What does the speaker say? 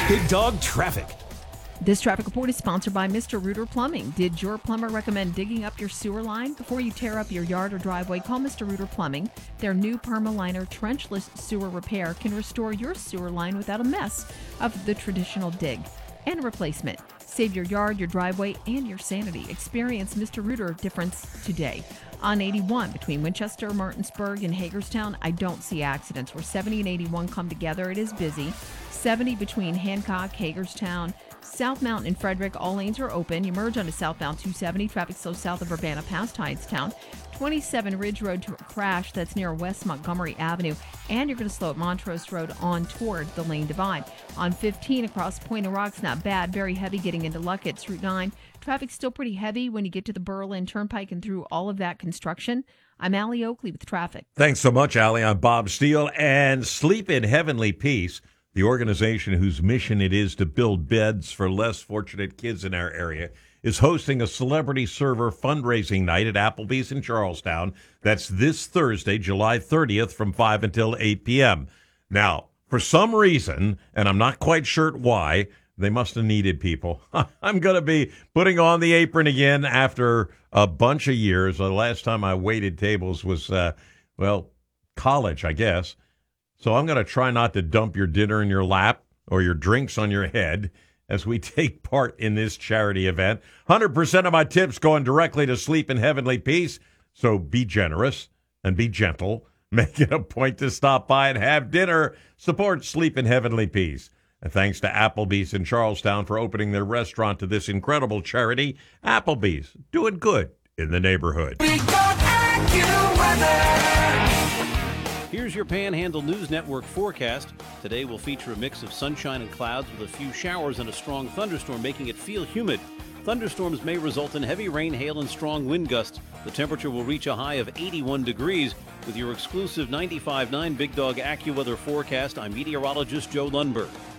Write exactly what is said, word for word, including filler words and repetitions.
Big Dog Traffic. This traffic report is sponsored by Mister Rooter Plumbing. Did your plumber recommend digging up your sewer line? Before you tear up your yard or driveway, call Mister Rooter Plumbing. Their new Permaliner trenchless sewer repair can restore your sewer line without a mess of the traditional dig and replacement. Save your yard, your driveway, and your sanity. Experience Mister Rooter difference today. On eighty-one between Winchester, Martinsburg, and Hagerstown, I don't see accidents. Where seventy and eighty-one come together, it is busy. seventy between Hancock, Hagerstown, South Mountain, and Frederick, all lanes are open. You merge onto southbound two seventy. Traffic slow south of Urbana past Hydetown. twenty-seven Ridge Road to a crash that's near West Montgomery Avenue. And you're going to slow at Montrose Road on toward the lane divide. On fifteen across Point of Rocks, not bad. Very heavy getting into Luckett's Route nine. Traffic's still pretty heavy when you get to the Berlin Turnpike and through all of that construction. I'm Allie Oakley with traffic. Thanks so much, Allie. I'm Bob Steele. And Sleep in Heavenly Peace, the organization whose mission it is to build beds for less fortunate kids in our area, is hosting a celebrity server fundraising night at Applebee's in Charlestown. That's this Thursday, July thirtieth, from five until eight p.m. Now, for some reason, and I'm not quite sure why, they must have needed people. I'm going to be putting on the apron again after a bunch of years. The last time I waited tables was, uh, well, college, I guess. So I'm going to try not to dump your dinner in your lap or your drinks on your head as we take part in this charity event. one hundred percent of my tips going directly to Sleep in Heavenly Peace. So be generous and be gentle. Make it a point to stop by and have dinner. Support Sleep in Heavenly Peace. And thanks to Applebee's in Charlestown for opening their restaurant to this incredible charity. Applebee's, doing good in the neighborhood. Here's your Panhandle News Network forecast. Today will feature a mix of sunshine and clouds with a few showers and a strong thunderstorm, making it feel humid. Thunderstorms may result in heavy rain, hail, and strong wind gusts. The temperature will reach a high of eighty-one degrees. With your exclusive ninety-five point nine Big Dog AccuWeather forecast, I'm meteorologist Joe Lundberg.